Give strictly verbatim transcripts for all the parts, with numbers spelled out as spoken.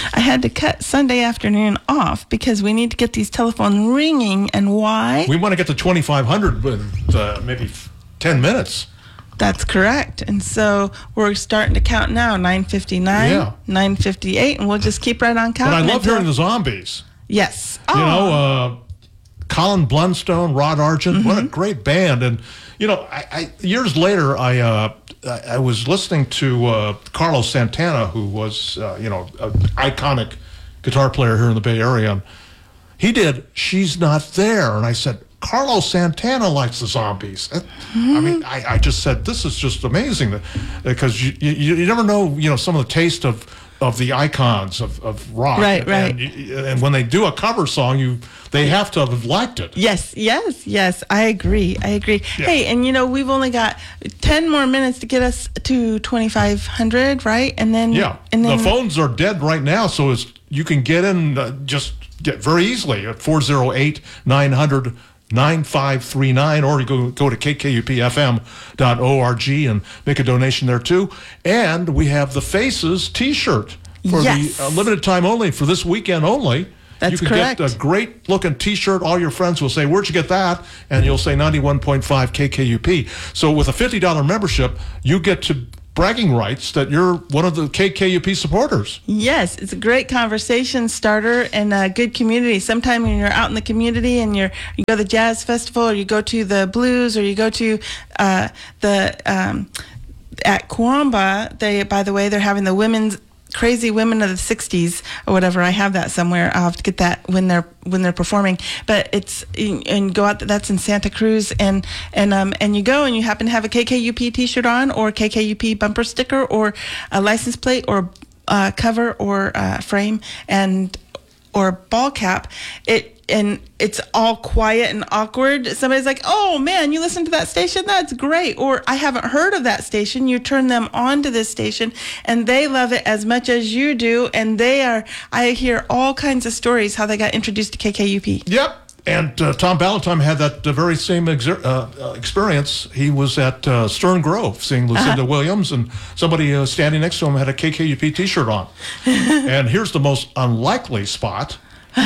I had to cut Sunday afternoon off because we need to get these telephones ringing. And why? We want to get to twenty-five hundred with uh, maybe ten minutes. That's correct. And so we're starting to count now, nine fifty-nine, yeah. nine fifty-eight, and we'll just keep right on counting. But I love hearing the Zombies. Yes. You oh. know, uh, Colin Blunstone, Rod Argent, mm-hmm. what a great band. And, you know, I, I years later, I uh, I, I was listening to uh, Carlos Santana, who was, uh, you know, an iconic guitar player here in the Bay Area. And he did She's Not There. And I said, Carlos Santana likes the Zombies. Mm-hmm. I mean, I, I just said, this is just amazing that, because you, you you never know, you know, some of the taste of, of the icons of, of rock. Right, and, right. And, and when they do a cover song, you they have to have liked it. Yes, yes, yes. I agree. I agree. Yeah. Hey, and you know, we've only got ten more minutes to get us to twenty-five hundred, right? And then yeah, and then the phones are dead right now, so it's, you can get in uh, just get very easily at four oh eight, nine hundred, nine five three nine, or you go, go to k k u p f m dot org and make a donation there too. And we have the Faces t-shirt for yes. the uh, limited time only, for this weekend only. That's you can correct. get a great looking t-shirt. All your friends will say, where'd you get that? And you'll say ninety-one point five K K U P. So with a fifty dollars membership, you get to bragging rights that you're one of the K K U P supporters. Yes, it's a great conversation starter and a good community. Sometime when you're out in the community and you're you go to the jazz festival, or you go to the blues, or you go to uh, the um, at Kawamba, they by the way they're having the women's Crazy Women of the sixties or whatever. I have that somewhere. I'll have to get that when they're when they're performing. But it's and go out. That's in Santa Cruz, and and um and you go and you happen to have a K K U P T-shirt on, or K K U P bumper sticker, or a license plate, or uh, cover, or uh, frame, and or ball cap. It and it's all quiet and awkward. Somebody's like, "Oh man, you listen to that station? That's great." Or, "I haven't heard of that station." You turn them on to this station, and they love it as much as you do. And they are. I hear all kinds of stories how they got introduced to K K U P. Yep. And uh, Tom Ballantyne had that uh, very same exer- uh, uh, experience. He was at uh, Stern Grove seeing Lucinda uh-huh. Williams, and somebody uh, standing next to him had a K K U P T-shirt on. And here's the most unlikely spot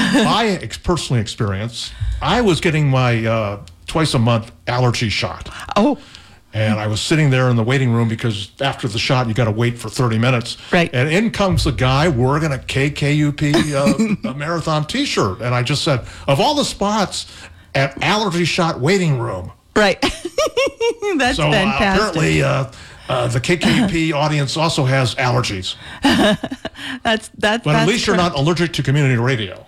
I ex- personally experienced. I was getting my uh, twice a month allergy shot. Oh. And I was sitting there in the waiting room because after the shot, you got to wait for thirty minutes. Right. And in comes a guy wearing a K K U P uh, a marathon T-shirt. And I just said, of all the spots at allergy shot waiting room. Right. That's so, fantastic. Uh, apparently, uh, uh, the K K U P audience also has allergies. that's that's. But at least you're not allergic to community radio.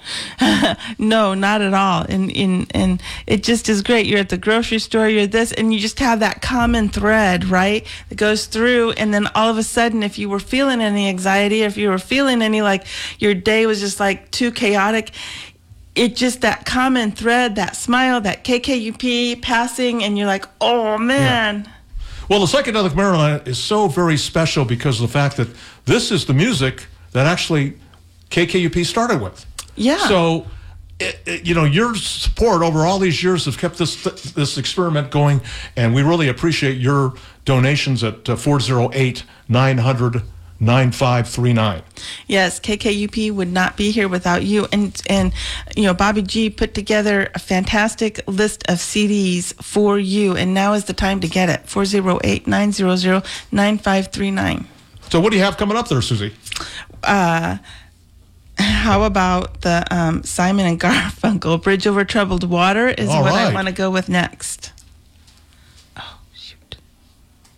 No, not at all. And in and it just is great. You're at the grocery store. You're this, and you just have that common thread, right? That goes through, and then all of a sudden, if you were feeling any anxiety, if you were feeling any like your day was just like too chaotic, it just that common thread, that smile, that K K U P passing, and you're like, oh man. Yeah. Well, the Psychedelic Marathon is so very special because of the fact that this is the music that actually K K U P started with. Yeah. So, it, it, you know, your support over all these years has kept this this experiment going, and we really appreciate your donations at uh, four oh eight, nine hundred, nine five three nine. Yes, K K U P would not be here without you. And, and you know, Bobby G put together a fantastic list of C Ds for you, and now is the time to get it. four oh eight, nine hundred, nine five three nine. So what do you have coming up there, Susie? Uh, how about the um, Simon and Garfunkel, Bridge Over Troubled Water is All what right. I want to go with next.